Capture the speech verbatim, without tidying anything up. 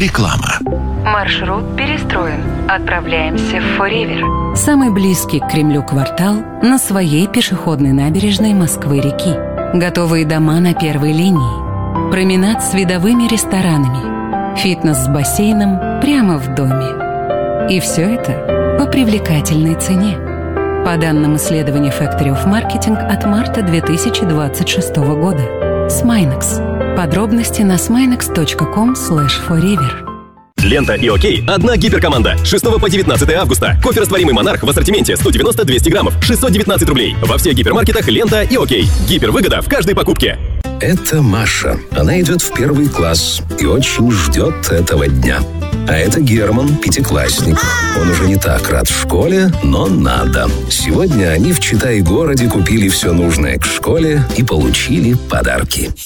Реклама. Маршрут перестроен. Отправляемся в Форивер. Самый близкий к Кремлю квартал на своей пешеходной набережной Москвы-реки. Готовые дома на первой линии. Променад с видовыми ресторанами. Фитнес с бассейном прямо в доме. И все это по привлекательной цене. По данным исследования Factory of Marketing от марта две тысячи двадцать шестого года. Смайнекс. Подробности на смайнекс точка ком слэш форивер. Лента и Окей – одна гиперкоманда. с шестого по девятнадцатое августа. Кофе растворимый «Монарх» в ассортименте сто девяносто - двести граммов, шестьсот девятнадцать рублей. Во всех гипермаркетах Лента и Окей. Гипервыгода в каждой покупке. Это Маша. Она идет в первый класс и очень ждет этого дня. А это Герман, пятиклассник. Он уже не так рад в школе, но надо. Сегодня они в Читай-городе купили все нужное к школе и получили подарки.